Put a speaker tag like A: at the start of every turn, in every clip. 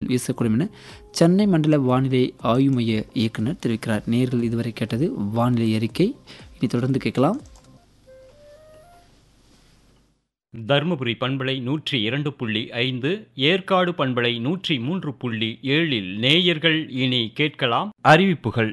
A: வீசக்கூடும் என சென்னை மண்டல வானிலை ஆய்வு மைய இயக்குனர் தெரிவிக்கிறார். நேர்கள் இதுவரை கேட்டது வானிலை அறிக்கை. இனி தொடர்ந்து கேட்கலாம்.
B: தருமபுரி பண்பலை 102.5, ஏற்காடு பண்பலை 103.7 நேயர்கள் இனி கேட்கலாம் அறிவிப்புகள்.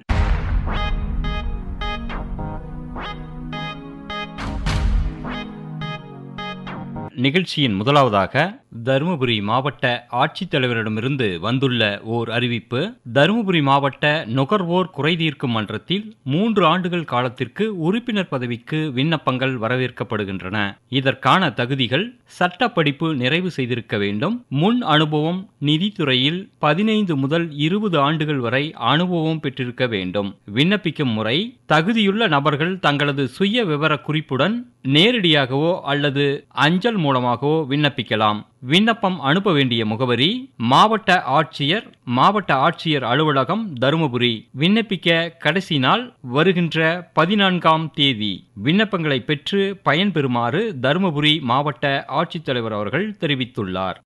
B: நிகழ்ச்சியின் முதலாவதாக தருமபுரி மாவட்ட ஆட்சித்தலைவரிடமிருந்து வந்துள்ள ஓர் அறிவிப்பு. தருமபுரி மாவட்ட நுகர்வோர் குறைதீர்க்கும் மன்றத்தில் 3 ஆண்டுகள் காலத்திற்கு உறுப்பினர் பதவிக்கு விண்ணப்பங்கள் வரவேற்கப்படுகின்றன. இதற்கான தகுதிகள்: சட்ட படிப்பு நிறைவு செய்திருக்க வேண்டும், முன் அனுபவம், நிதித்துறையில் 15 முதல் 20 ஆண்டுகள் வரை அனுபவம் பெற்றிருக்க வேண்டும். விண்ணப்பிக்கும் முறை: தகுதியுள்ள நபர்கள் தங்களது சுய விவர குறிப்புடன் நேரடியாகவோ அல்லது அஞ்சல் மூலமாகவோ விண்ணப்பிக்கலாம். விண்ணப்பம் அனுப்ப வேண்டிய முகவரி: மாவட்ட ஆட்சியர் அலுவலகம், தருமபுரி. விண்ணப்பிக்க கடைசி நாள் வருகின்ற 14ஆம் தேதி. விண்ணப்பங்களை பெற்று பயன்பெறுமாறு தருமபுரி மாவட்ட ஆட்சித்தலைவர் அவர்கள் தெரிவித்துள்ளார்.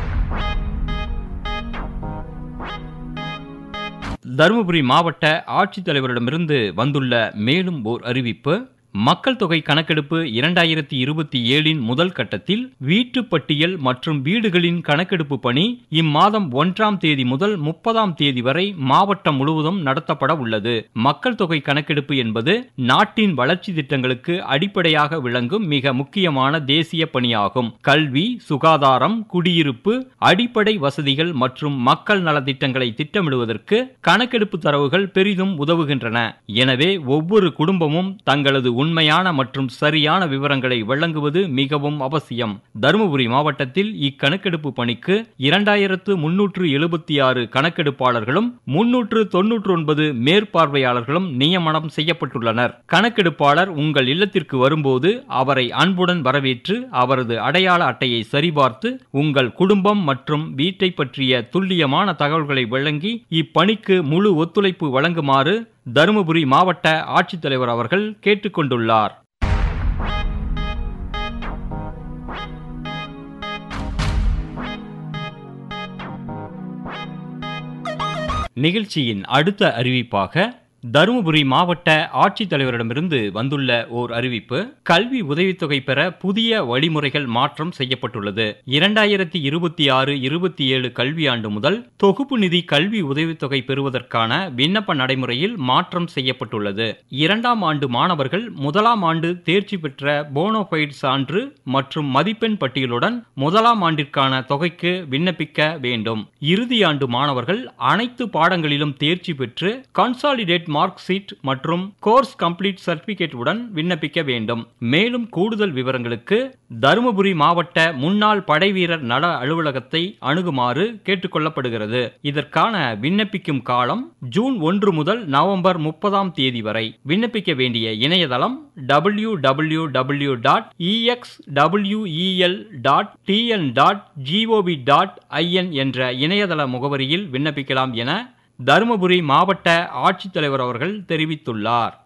B: தருமபுரி மாவட்ட ஆட்சித்தலைவரிடமிருந்து வந்துள்ள மேலும் ஓர் அறிவிப்பு. மக்கள் தொகை கணக்கெடுப்பு 2027 முதல் கட்டத்தில் வீட்டுப்பட்டியல் மற்றும் வீடுகளின் கணக்கெடுப்பு பணி இம்மாதம் 1ஆம் தேதி முதல் 30ஆம் தேதி வரை மாவட்டம் முழுவதும் நடத்தப்பட உள்ளது. மக்கள் தொகை கணக்கெடுப்பு என்பது நாட்டின் வளர்ச்சி திட்டங்களுக்கு அடிப்படையாக விளங்கும் மிக முக்கியமான தேசிய பணியாகும். கல்வி, சுகாதாரம், குடியிருப்பு, அடிப்படை வசதிகள் மற்றும் மக்கள் நலத்திட்டங்களை திட்டமிடுவதற்கு கணக்கெடுப்பு தரவுகள் பெரிதும் உதவுகின்றன. எனவே ஒவ்வொரு குடும்பமும் தங்களது உண்மையான மற்றும் சரியான விவரங்களை வழங்குவது மிகவும் அவசியம். தருமபுரி மாவட்டத்தில் இக்கணக்கெடுப்பு பணிக்கு 2376 கணக்கெடுப்பாளர்களும் 399 மேற்பார்வையாளர்களும் நியமனம் செய்யப்பட்டுள்ளனர். கணக்கெடுப்பாளர் உங்கள் இல்லத்திற்கு வரும்போது அவரை அன்புடன் வரவேற்று அவரது அடையாள அட்டையை சரிபார்த்து உங்கள் குடும்பம் மற்றும் வீட்டை பற்றிய துல்லியமான தகவல்களை வழங்கி இப்பணிக்கு முழு ஒத்துழைப்பு வழங்குமாறு தருமபுரி மாவட்ட ஆட்சித்தலைவர் அவர்கள் கேட்டுக்கொண்டுள்ளார். நிகழ்ச்சியின் அடுத்த அறிவிப்பாக தருமபுரி மாவட்ட ஆட்சித்தலைவரிடமிருந்து வந்துள்ள ஓர் அறிவிப்பு. கல்வி உதவித்தொகை பெற புதிய வழிமுறைகள் மாற்றம் செய்யப்பட்டுள்ளது. 2026-27 கல்வியாண்டு முதல் தொகுப்பு நிதி கல்வி உதவித்தொகை பெறுவதற்கான விண்ணப்ப நடைமுறையில் மாற்றம் செய்யப்பட்டுள்ளது. 2ஆம் ஆண்டு மாணவர்கள் 1ஆம் ஆண்டு தேர்ச்சி பெற்ற போனோபைட் சான்று மற்றும் மதிப்பெண் பட்டியலுடன் 1ஆம் ஆண்டிற்கான தொகைக்கு விண்ணப்பிக்க வேண்டும். இறுதியாண்டு மாணவர்கள் அனைத்து பாடங்களிலும் தேர்ச்சி பெற்று கன்சாலிடேட் மார்க் ஷீட் மற்றும் கோர்ஸ் கம்ப்ளீட் சர்டிபிகேட் உடன் விண்ணப்பிக்க வேண்டும். மேலும் கூடுதல் விவரங்களுக்கு தருமபுரி மாவட்ட முன்னாள் படைவீரர் நல அலுவலகத்தை அணுகுமாறு கேட்டுக்கொள்ளப்படுகிறது. இதற்கான விண்ணப்பிக்கும் காலம் ஜூன் 1 முதல் நவம்பர் 30ஆம் தேதி வரை. விண்ணப்பிக்க வேண்டிய இணையதளம் www.exwel.tn.gov.in என்ற இணையதள முகவரியில் விண்ணப்பிக்கலாம் என தருமபுரி மாவட்ட ஆட்சித்தலைவர் அவர்கள் தெரிவித்துள்ளார்.